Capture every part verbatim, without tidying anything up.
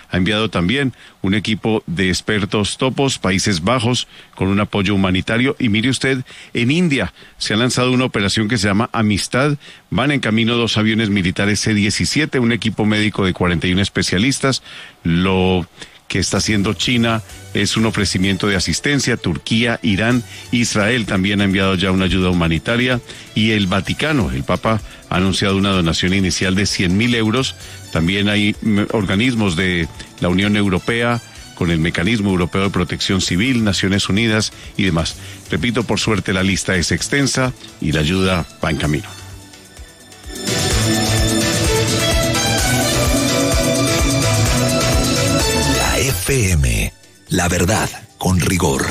ha enviado también un equipo de expertos topos, Países Bajos, con un apoyo humanitario. Y mire usted, en India se ha lanzado una operación que se llama Amistad. Van en camino dos aviones militares C diecisiete, un equipo médico de cuarenta y uno especialistas. Lo que está haciendo China es un ofrecimiento de asistencia. Turquía, Irán, Israel también ha enviado ya una ayuda humanitaria, y el Vaticano, el Papa, ha anunciado una donación inicial de cien mil euros. También hay organismos de la Unión Europea, con el Mecanismo Europeo de Protección Civil, Naciones Unidas y demás. Repito, por suerte la lista es extensa y la ayuda va en camino. F M, la verdad con rigor.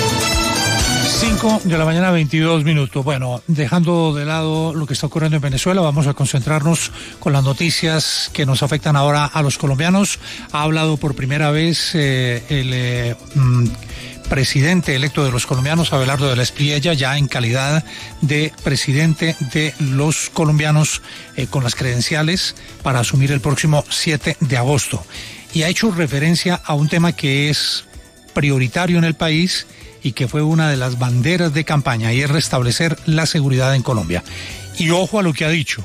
cinco de la mañana, veintidós minutos. Bueno, dejando de lado lo que está ocurriendo en Venezuela, vamos a concentrarnos con las noticias que nos afectan ahora a los colombianos. Ha hablado por primera vez eh, el eh, mm, presidente electo de los colombianos, Abelardo de la Espriella, ya en calidad de presidente de los colombianos, eh, con las credenciales para asumir el próximo siete de agosto. Y ha hecho referencia a un tema que es prioritario en el país y que fue una de las banderas de campaña, y es restablecer la seguridad en Colombia. Y ojo a lo que ha dicho.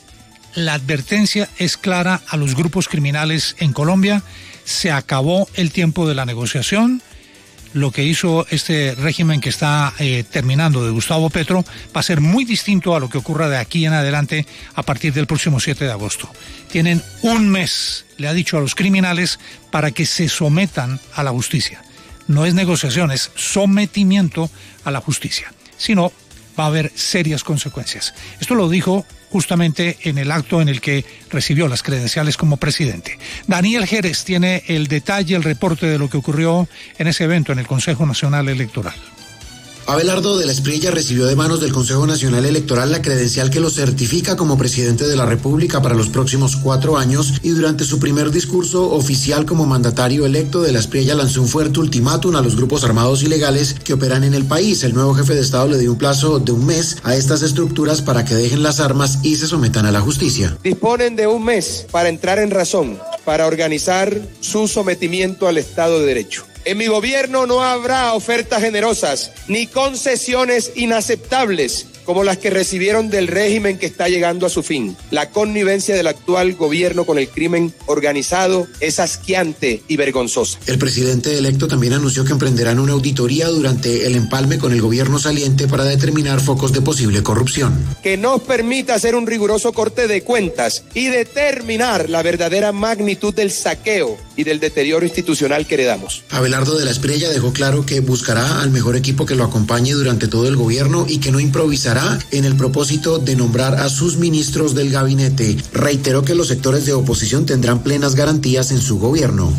La advertencia es clara a los grupos criminales en Colombia: se acabó el tiempo de la negociación. Lo que hizo este régimen que está eh, terminando de Gustavo Petro va a ser muy distinto a lo que ocurra de aquí en adelante a partir del próximo siete de agosto. Tienen un mes, le ha dicho a los criminales, para que se sometan a la justicia. No es negociación, es sometimiento a la justicia. Si no, va a haber serias consecuencias. Esto lo dijo justamente en el acto en el que recibió las credenciales como presidente. Daniel Jerez tiene el detalle, el reporte de lo que ocurrió en ese evento en el Consejo Nacional Electoral. Abelardo de la Espriella recibió de manos del Consejo Nacional Electoral la credencial que lo certifica como presidente de la República para los próximos cuatro años, y durante su primer discurso oficial como mandatario electo, de la Espriella lanzó un fuerte ultimátum a los grupos armados ilegales que operan en el país. El nuevo jefe de Estado le dio un plazo de un mes a estas estructuras para que dejen las armas y se sometan a la justicia. Disponen de un mes para entrar en razón, para organizar su sometimiento al Estado de Derecho. En mi gobierno no habrá ofertas generosas ni concesiones inaceptables como las que recibieron del régimen que está llegando a su fin. La connivencia del actual gobierno con el crimen organizado es asqueante y vergonzosa. El presidente electo también anunció que emprenderán una auditoría durante el empalme con el gobierno saliente para determinar focos de posible corrupción. Que nos permita hacer un riguroso corte de cuentas y determinar la verdadera magnitud del saqueo y del deterioro institucional que heredamos. Abelardo de la Espriella dejó claro que buscará al mejor equipo que lo acompañe durante todo el gobierno y que no improvisará en el propósito de nombrar a sus ministros del gabinete. Reiteró que los sectores de oposición tendrán plenas garantías en su gobierno.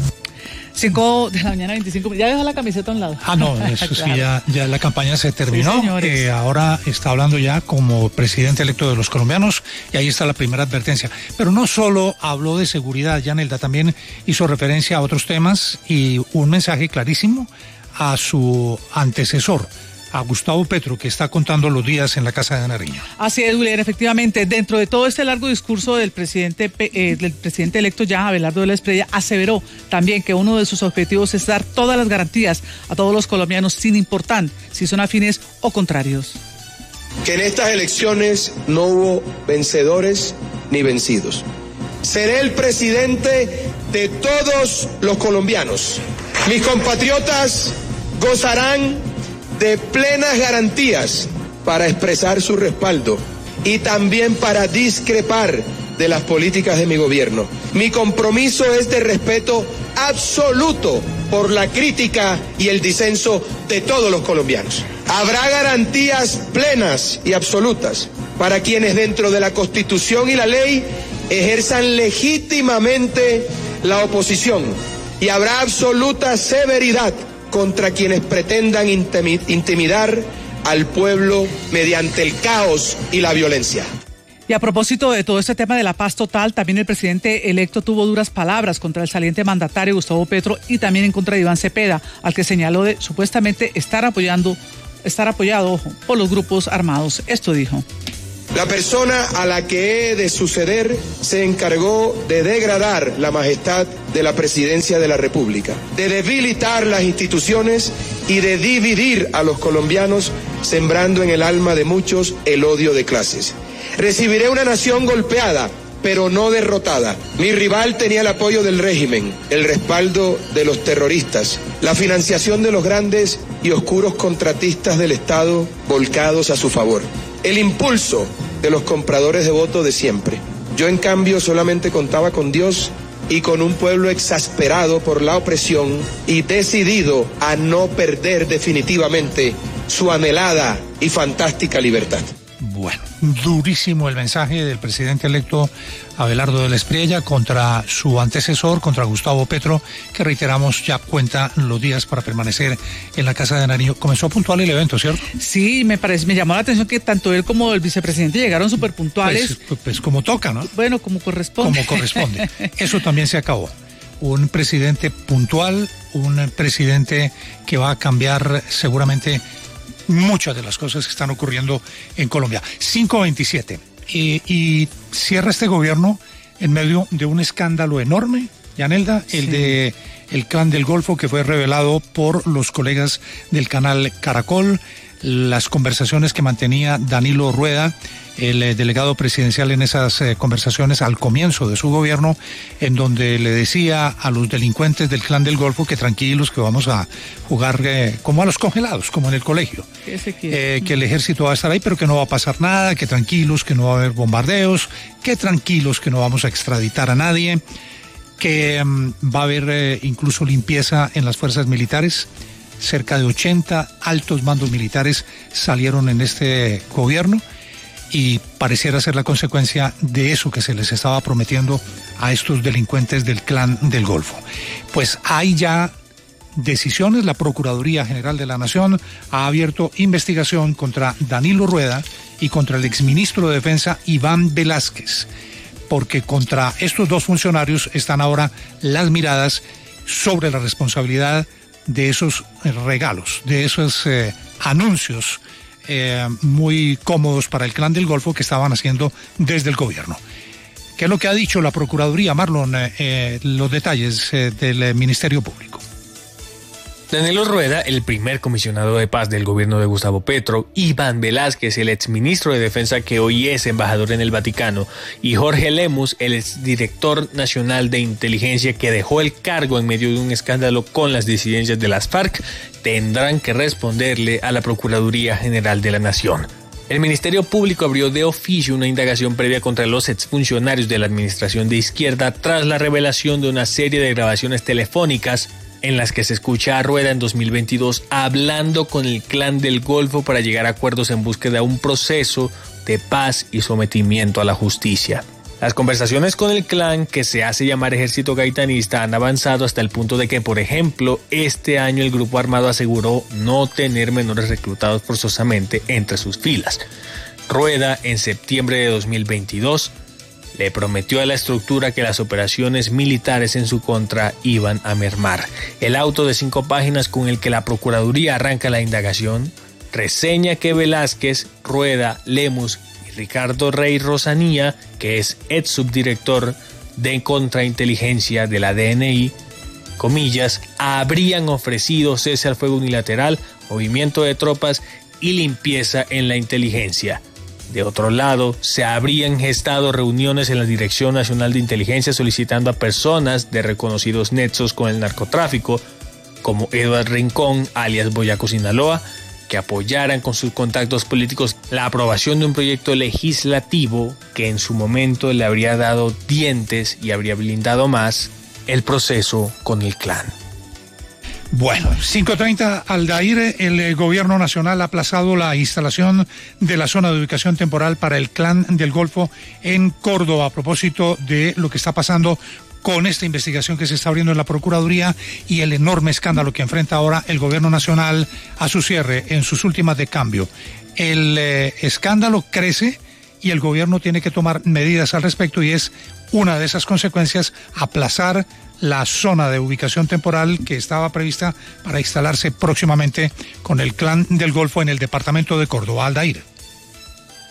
cinco de la mañana, veinticinco. ¿Ya dejó la camiseta a un lado? Ah, no, eso sí, claro. ya, ya la campaña se terminó. Sí, eh, ahora está hablando ya como presidente electo de los colombianos, y ahí está la primera advertencia. Pero no solo habló de seguridad, Yanelda, también hizo referencia a otros temas y un mensaje clarísimo a su antecesor, a Gustavo Petro, que está contando los días en la Casa de Nariño. Así es, Julián, efectivamente, dentro de todo este largo discurso del presidente eh, del presidente electo ya, Abelardo de la Espriella, aseveró también que uno de sus objetivos es dar todas las garantías a todos los colombianos, sin importar si son afines o contrarios. Que en estas elecciones no hubo vencedores ni vencidos. Seré el presidente de todos los colombianos. Mis compatriotas gozarán de plenas garantías para expresar su respaldo y también para discrepar de las políticas de mi gobierno. Mi compromiso es de respeto absoluto por la crítica y el disenso de todos los colombianos. Habrá garantías plenas y absolutas para quienes dentro de la Constitución y la ley ejerzan legítimamente la oposición, y habrá absoluta severidad contra quienes pretendan intimidar al pueblo mediante el caos y la violencia. Y a propósito de todo este tema de la paz total, también el presidente electo tuvo duras palabras contra el saliente mandatario Gustavo Petro y también en contra de Iván Cepeda, al que señaló de supuestamente estar apoyando, estar apoyado, ojo, por los grupos armados. Esto dijo. La persona a la que he de suceder se encargó de degradar la majestad de la presidencia de la República, de debilitar las instituciones y de dividir a los colombianos, sembrando en el alma de muchos el odio de clases. Recibiré una nación golpeada, pero no derrotada. Mi rival tenía el apoyo del régimen, el respaldo de los terroristas, la financiación de los grandes y oscuros contratistas del Estado volcados a su favor, el impulso de los compradores de voto de siempre. Yo, en cambio, solamente contaba con Dios y con un pueblo exasperado por la opresión y decidido a no perder definitivamente su anhelada y fantástica libertad. Bueno, durísimo el mensaje del presidente electo Abelardo de la Espriella contra su antecesor, contra Gustavo Petro, que reiteramos ya cuenta los días para permanecer en la Casa de Nariño. Comenzó puntual el evento, ¿cierto? Sí, me parece, me llamó la atención que tanto él como el vicepresidente llegaron súper puntuales. Pues, pues como toca, ¿no? Bueno, como corresponde. Como corresponde. Eso también se acabó. Un presidente puntual, un presidente que va a cambiar seguramente muchas de las cosas que están ocurriendo en Colombia. cinco veintisiete. Y, y cierra este gobierno en medio de un escándalo enorme, Yanelda, el sí. de el Clan del Golfo, que fue revelado por los colegas del canal Caracol, las conversaciones que mantenía Danilo Rueda, el eh, delegado presidencial, en esas eh, conversaciones al comienzo de su gobierno, en donde le decía a los delincuentes del Clan del Golfo que tranquilos, que vamos a jugar eh, como a los congelados, como en el colegio, eh, que el ejército va a estar ahí, pero que no va a pasar nada, que tranquilos, que no va a haber bombardeos, que tranquilos, que no vamos a extraditar a nadie, que um, va a haber eh, incluso limpieza en las fuerzas militares. Cerca de ochenta altos mandos militares salieron en este gobierno y pareciera ser la consecuencia de eso que se les estaba prometiendo a estos delincuentes del Clan del Golfo. Pues hay ya decisiones. La Procuraduría General de la Nación ha abierto investigación contra Danilo Rueda y contra el exministro de Defensa Iván Velásquez, porque contra estos dos funcionarios están ahora las miradas sobre la responsabilidad de esos regalos, de esos eh, anuncios eh, muy cómodos para el Clan del Golfo que estaban haciendo desde el gobierno. ¿Qué es lo que ha dicho la Procuraduría, Marlon? Eh, eh, los detalles eh, del eh, Ministerio Público. Danilo Rueda, el primer comisionado de paz del gobierno de Gustavo Petro, Iván Velásquez, el exministro de Defensa que hoy es embajador en el Vaticano, y Jorge Lemus, el exdirector nacional de inteligencia que dejó el cargo en medio de un escándalo con las disidencias de las FARC, tendrán que responderle a la Procuraduría General de la Nación. El Ministerio Público abrió de oficio una indagación previa contra los exfuncionarios de la administración de izquierda tras la revelación de una serie de grabaciones telefónicas en las que se escucha a Rueda en dos mil veintidós hablando con el Clan del Golfo para llegar a acuerdos en búsqueda de un proceso de paz y sometimiento a la justicia. Las conversaciones con el clan, que se hace llamar Ejército Gaitanista, han avanzado hasta el punto de que, por ejemplo, este año el grupo armado aseguró no tener menores reclutados forzosamente entre sus filas. Rueda, en septiembre de dos mil veintidós, le prometió a la estructura que las operaciones militares en su contra iban a mermar. El auto de cinco páginas con el que la Procuraduría arranca la indagación reseña que Velásquez, Rueda, Lemus y Ricardo Rey Rosanía, que es ex subdirector de contrainteligencia de la D N I, comillas, habrían ofrecido cese al fuego unilateral, movimiento de tropas y limpieza en la inteligencia. De otro lado, se habrían gestado reuniones en la Dirección Nacional de Inteligencia solicitando a personas de reconocidos nexos con el narcotráfico, como Eduard Rincón, alias Boyaco Sinaloa, que apoyaran con sus contactos políticos la aprobación de un proyecto legislativo que en su momento le habría dado dientes y habría blindado más el proceso con el clan. Bueno, cinco treinta, Aldair, el eh, gobierno nacional ha aplazado la instalación de la zona de ubicación temporal para el Clan del Golfo en Córdoba a propósito de lo que está pasando con esta investigación que se está abriendo en la Procuraduría y el enorme escándalo que enfrenta ahora el gobierno nacional a su cierre en sus últimas de cambio. El eh, escándalo crece y el gobierno tiene que tomar medidas al respecto y es una de esas consecuencias aplazar la zona de ubicación temporal que estaba prevista para instalarse próximamente con el Clan del Golfo en el departamento de Córdoba. Aldair.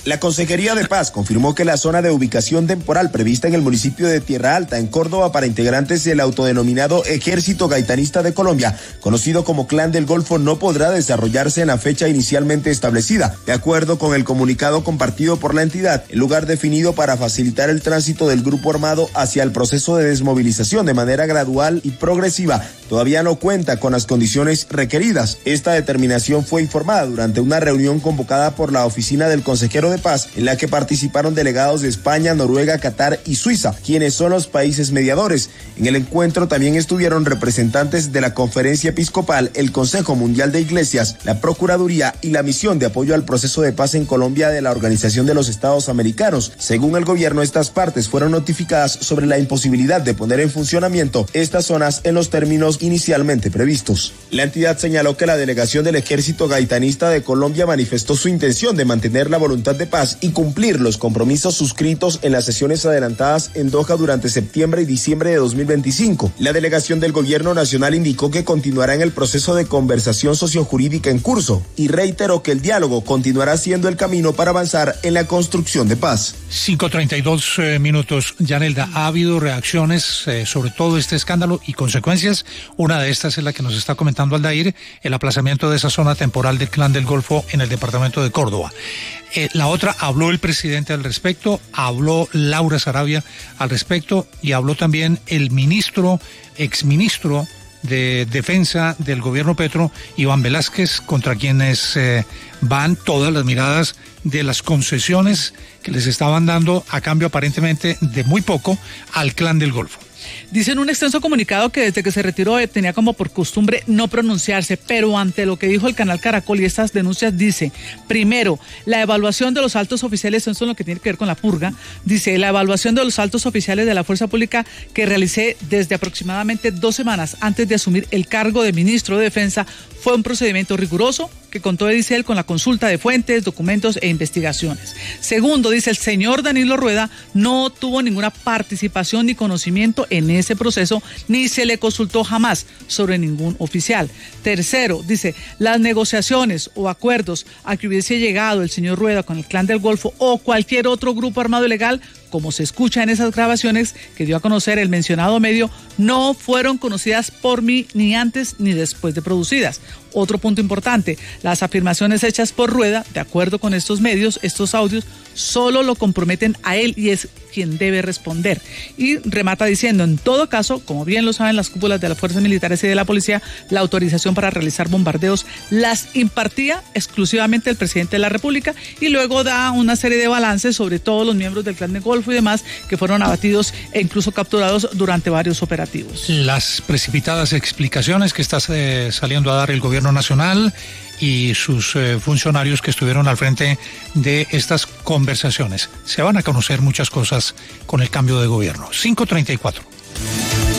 La Consejería de Paz confirmó que la zona de ubicación temporal prevista en el municipio de Tierra Alta, en Córdoba, para integrantes del autodenominado Ejército Gaitanista de Colombia, conocido como Clan del Golfo, no podrá desarrollarse en la fecha inicialmente establecida. De acuerdo con el comunicado compartido por la entidad, el lugar definido para facilitar el tránsito del grupo armado hacia el proceso de desmovilización de manera gradual y progresiva todavía no cuenta con las condiciones requeridas. Esta determinación fue informada durante una reunión convocada por la oficina del consejero de Paz, en la que participaron delegados de España, Noruega, Qatar y Suiza, quienes son los países mediadores. En el encuentro también estuvieron representantes de la Conferencia Episcopal, el Consejo Mundial de Iglesias, la Procuraduría y la Misión de Apoyo al Proceso de Paz en Colombia de la Organización de los Estados Americanos. Según el gobierno, estas partes fueron notificadas sobre la imposibilidad de poner en funcionamiento estas zonas en los términos inicialmente previstos. La entidad señaló que la delegación del Ejército Gaitanista de Colombia manifestó su intención de mantener la voluntad de paz y cumplir los compromisos suscritos en las sesiones adelantadas en Doha durante septiembre y diciembre de dos mil veinticinco. La delegación del gobierno nacional indicó que continuará en el proceso de conversación sociojurídica en curso y reiteró que el diálogo continuará siendo el camino para avanzar en la construcción de paz. cinco treinta y dos eh, minutos. Yanelda, ha habido reacciones eh, sobre todo este escándalo y consecuencias. Una de estas es la que nos está comentando Aldair, el aplazamiento de esa zona temporal del Clan del Golfo en el departamento de Córdoba. Eh, la otra, habló el presidente al respecto, habló Laura Sarabia al respecto y habló también el ministro, exministro de Defensa del gobierno Petro, Iván Velázquez, contra quienes eh, van todas las miradas de las concesiones que les estaban dando a cambio aparentemente de muy poco al Clan del Golfo. Dice en un extenso comunicado que desde que se retiró tenía como por costumbre no pronunciarse, pero ante lo que dijo el canal Caracol y estas denuncias dice, primero, la evaluación de los altos oficiales, eso es lo que tiene que ver con la purga, dice, la evaluación de los altos oficiales de la Fuerza Pública que realicé desde aproximadamente dos semanas antes de asumir el cargo de ministro de Defensa fue un procedimiento riguroso que contó, dice él, con la consulta de fuentes, documentos e investigaciones. Segundo, dice, el señor Danilo Rueda no tuvo ninguna participación ni conocimiento en ese proceso, ni se le consultó jamás sobre ningún oficial. Tercero, dice, las negociaciones o acuerdos a que hubiese llegado el señor Rueda con el Clan del Golfo o cualquier otro grupo armado ilegal, como se escucha en esas grabaciones que dio a conocer el mencionado medio, no fueron conocidas por mí ni antes ni después de producidas. Otro punto importante, las afirmaciones hechas por Rueda, de acuerdo con estos medios, estos audios, solo lo comprometen a él y es quien debe responder. Y remata diciendo, en todo caso, como bien lo saben las cúpulas de las fuerzas militares y de la policía, la autorización para realizar bombardeos las impartía exclusivamente el presidente de la República y luego da una serie de balances sobre todos los miembros del Clan del Golfo y demás que fueron abatidos e incluso capturados durante varios operativos. Las precipitadas explicaciones que está eh, saliendo a dar el gobierno nacional y sus eh, funcionarios que estuvieron al frente de estas conversaciones. Se van a conocer muchas cosas con el cambio de gobierno. cinco treinta y cuatro.